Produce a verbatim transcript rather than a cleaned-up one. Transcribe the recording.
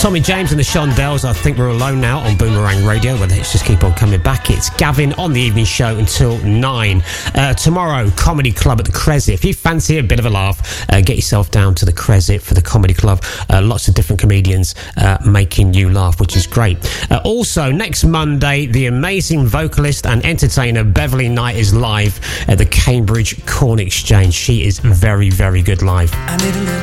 Tommy James and the Shondells. I think we're alone now on Boomerang Radio, but let's just keep on coming back. It's Gavin on the evening show until nine. Uh, tomorrow, Comedy Club at the Crescit. If you fancy a bit of a laugh, uh, get yourself down to the Crescit for the Comedy Club. Uh, lots of different comedians uh, making you laugh, which is great. Uh, also, next Monday, the amazing vocalist and entertainer Beverly Knight is live at the Cambridge Corn Exchange. She is very, very good live. I need a little